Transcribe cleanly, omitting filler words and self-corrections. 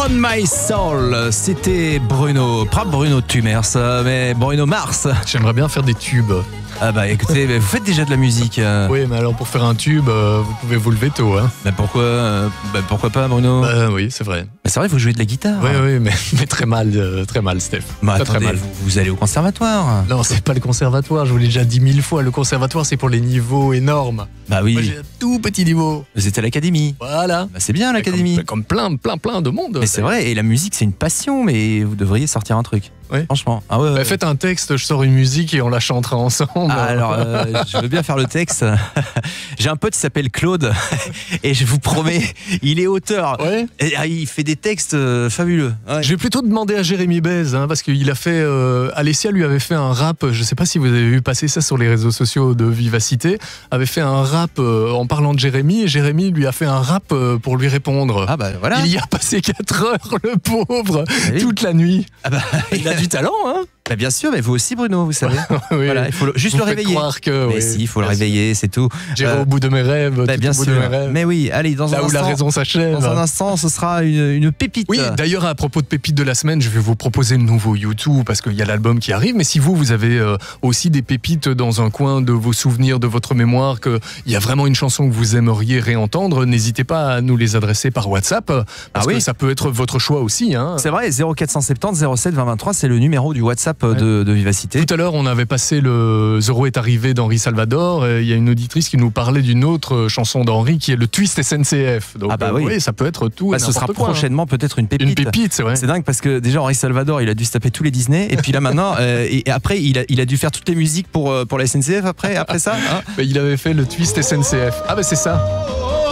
On My Soul, c'était Bruno, pas Bruno Tumers, mais Bruno Mars. J'aimerais bien faire des tubes. Ah bah écoutez, vous faites déjà de la musique. Oui, mais alors pour faire un tube, vous pouvez vous lever tôt. Hein. Bah pourquoi pas Bruno? Oui, c'est vrai. Bah c'est vrai, vous jouez de la guitare. Oui, mais très mal, Steph. Bah très, attendez, très mal. vous allez au conservatoire. Non, c'est pas le conservatoire, je vous l'ai déjà dit 1000 fois. Le conservatoire, c'est pour les niveaux énormes. Bah oui. Moi, j'ai un tout petit niveau. Vous êtes à l'académie. Voilà. Bah c'est bien l'académie. Comme plein de monde. Mais c'est vrai, et la musique c'est une passion, mais vous devriez sortir un truc. Oui. Franchement. Ah ouais, ouais. Faites un texte, je sors une musique et on la chantera ensemble. Ah, alors, je veux bien faire le texte. J'ai un pote qui s'appelle Claude et je vous promets, il est auteur. Ouais. Et, il fait des textes fabuleux. Ouais. Je vais plutôt demander à Jérémy Bez, parce qu'il a fait. Alessia lui avait fait un rap. Je sais pas si vous avez vu passer ça sur les réseaux sociaux de Vivacité. Avait fait un rap en parlant de Jérémy et Jérémy lui a fait un rap pour lui répondre. Ah bah voilà. Il y a passé 4 heures, le pauvre, oui. toute la nuit. Ah bah, Il a du talent, hein. Bah bien sûr, mais vous aussi Bruno, vous savez. Oui. Voilà, il faut juste Vous le faites réveiller. croire que, mais oui, si, il faut le bien sûr. réveiller, c'est tout. J'irai au bout de mes rêves, Bah, tout bien au bout sûr. de mes rêves. Mais oui, allez, dans Là un où instant. la raison s'achève. Dans un instant, ce sera une pépite. Oui, d'ailleurs, à propos de pépites de la semaine, je vais vous proposer le nouveau YouTube parce qu'il y a l'album qui arrive. Mais si vous avez aussi des pépites dans un coin de vos souvenirs, de votre mémoire, qu'il y a vraiment une chanson que vous aimeriez réentendre, n'hésitez pas à nous les adresser par WhatsApp parce que ça peut être votre choix aussi. Hein. C'est vrai, 0470 07 20 23, c'est le numéro du WhatsApp de Vivacité. Tout à l'heure, on avait passé le Zoro est arrivé d'Henri Salvador. Il y a une auditrice qui nous parlait d'une autre chanson d'Henri qui est le Twist SNCF. Donc, oui, ça peut être tout. Bah, ce sera prochainement peut-être une pépite. Une pépite, c'est vrai. C'est dingue parce que déjà Henri Salvador, il a dû se taper tous les Disney et puis là maintenant, et après il a dû faire toutes les musiques pour la SNCF après ça. Hein. Il avait fait le Twist SNCF. Ah bah c'est ça.